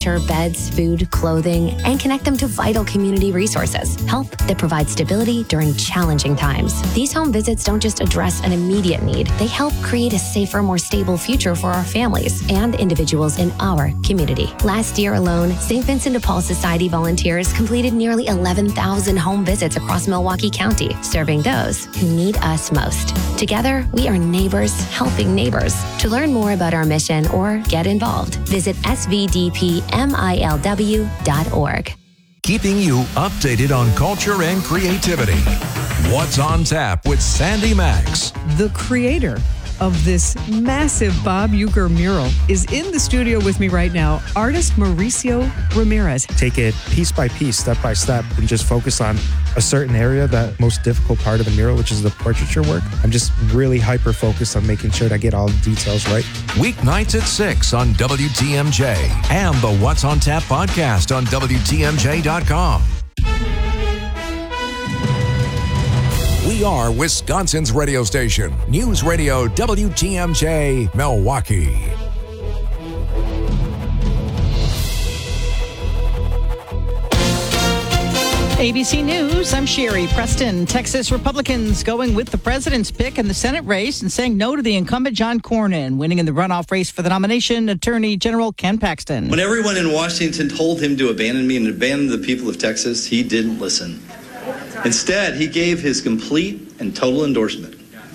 monitor beds, food, clothing, and connect them to vital community resources. Help that provides stability during challenging times. These home visits don't just address an immediate need. They help create a safer, more stable future for our families and individuals in our community. Last year alone, St. Vincent de Paul Society volunteers completed nearly 11,000 home visits across Milwaukee County, serving those who need us most. Together, we are neighbors helping neighbors. To learn more about our mission or get involved, visit svdpmilw.org. Keeping you updated on culture and creativity. What's on Tap with Sandy Max. The creator of this massive Bob Uecker mural is in the studio with me right now, artist Mauricio Ramirez. Take it piece by piece, step by step, and just focus on a certain area, that most difficult part of the mural, which is the portraiture work. I'm just really hyper-focused on making sure that I get all the details right. Weeknights at 6 on WTMJ and the What's on Tap podcast on WTMJ.com. We are Wisconsin's radio station, News Radio WTMJ, Milwaukee. ABC News, I'm Sherry Preston. Texas Republicans going with the president's pick in the Senate race and saying no to the incumbent John Cornyn, winning in the runoff race for the nomination, Attorney General Ken Paxton. When everyone in Washington told him to abandon me and abandon the people of Texas, he didn't listen. Instead, he gave his complete and total endorsement.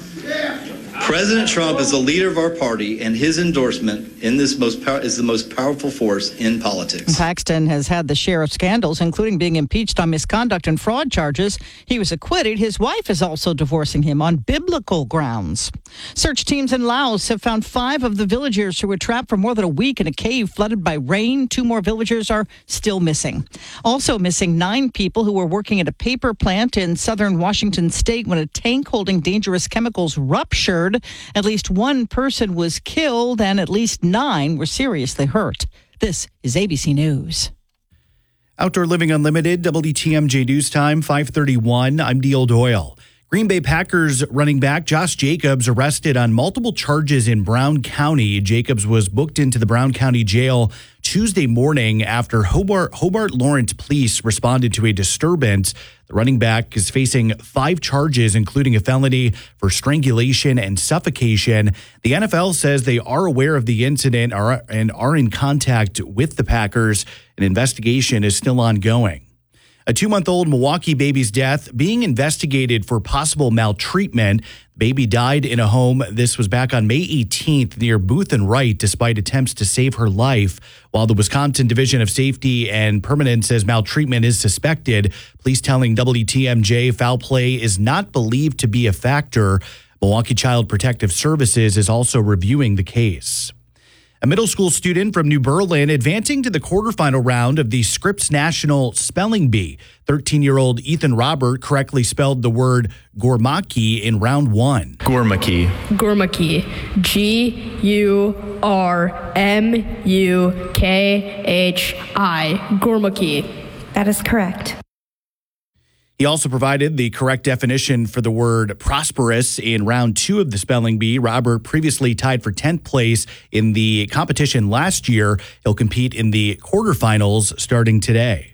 President Trump is the leader of our party, and his endorsement in this is the most powerful force in politics. Paxton has had the share of scandals, including being impeached on misconduct and fraud charges. He was acquitted. His wife is also divorcing him on biblical grounds. Search teams in Laos have found 5 of the villagers who were trapped for more than a week in a cave flooded by rain. 2 more villagers are still missing. Also missing 9 people who were working at a paper plant in southern Washington state when a tank holding dangerous chemicals ruptured. At least 1 person was killed and at least 9 were seriously hurt. This is ABC News. Outdoor Living Unlimited, WTMJ News Time, 5:31. I'm Neil Doyle. Green Bay Packers running back Josh Jacobs arrested on multiple charges in Brown County. Jacobs was booked into the Brown County Jail Tuesday morning after Hobart Lawrence police responded to a disturbance. The running back is facing 5 charges, including a felony for strangulation and suffocation. The NFL says they are aware of the incident and are in contact with the Packers. An investigation is still ongoing. A 2-month-old Milwaukee baby's death being investigated for possible maltreatment. The baby died in a home. This was back on May 18th near Booth and Wright, despite attempts to save her life. While the Wisconsin Division of Safety and Permanence says maltreatment is suspected, police telling WTMJ foul play is not believed to be a factor. Milwaukee Child Protective Services is also reviewing the case. A middle school student from New Berlin advancing to the quarterfinal round of the Scripps National Spelling Bee. 13-year-old Ethan Robert correctly spelled the word Gurmakhi in round 1. Gurmakhi. Gurmakhi. Gurmukhi. Gurmakhi. That is correct. He also provided the correct definition for the word prosperous in round 2 of the spelling bee. Robert previously tied for 10th place in the competition last year. He'll compete in the quarterfinals starting today.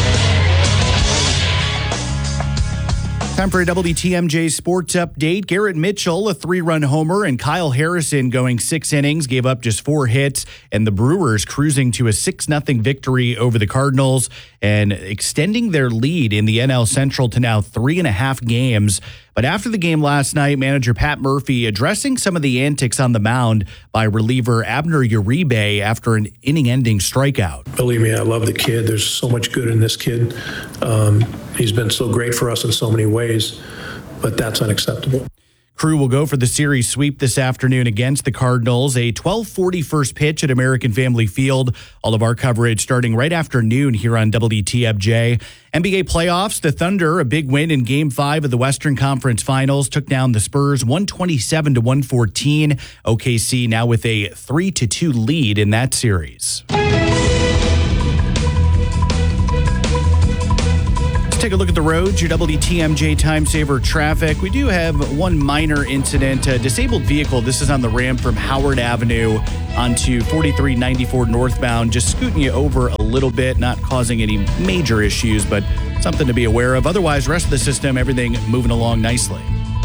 Time for a WTMJ sports update. Garrett Mitchell, a 3-run homer, and Kyle Harrison going 6 innings, gave up just 4 hits, and the Brewers cruising to a 6-0 victory over the Cardinals and extending their lead in the NL Central to now 3.5 games. But after the game last night, manager Pat Murphy addressing some of the antics on the mound by reliever Abner Uribe after an inning-ending strikeout. Believe me, I love the kid. There's so much good in this kid. He's been so great for us in so many ways, but that's unacceptable. Crew will go for the series sweep this afternoon against the Cardinals. A 12:40 first pitch at American Family Field. All of our coverage starting right after noon here on WTMJ. NBA playoffs, the Thunder, a big win in Game 5 of the Western Conference Finals, took down the Spurs 127-114. OKC now with a 3-2 lead in that series. Take a look at the roads, your WTMJ time saver traffic. We do have one minor incident, a disabled vehicle. This is on the ramp from Howard Avenue onto 4394 northbound, just scooting you over a little bit, not causing any major issues, but something to be aware of. Otherwise, rest of the system, everything moving along nicely.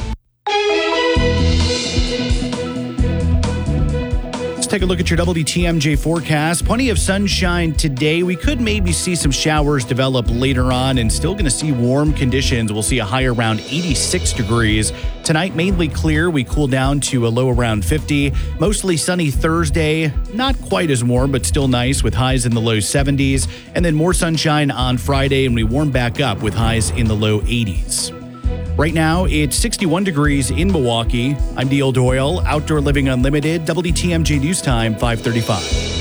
Take a look at your WTMJ forecast. Plenty of sunshine today. We could maybe see some showers develop later on and still going to see warm conditions. We'll see a high around 86 degrees. Tonight, mainly clear. We cool down to a low around 50. Mostly sunny Thursday. Not quite as warm, but still nice with highs in the low 70s. And then more sunshine on Friday, and we warm back up with highs in the low 80s. Right now, it's 61 degrees in Milwaukee. I'm Neil Doyle, Outdoor Living Unlimited, WTMJ News Time, 5:35.